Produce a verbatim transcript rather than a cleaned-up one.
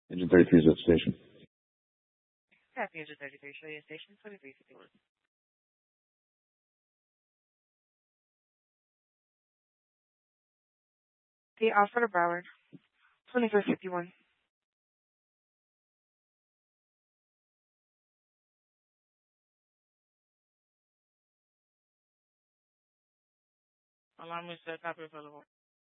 Engine thirty-three is at the station. Copy, Engine thirty-three, show you station twenty-three fifty-one. The Alpha to Broward, twenty-three fifty-one. Allow me to copy available.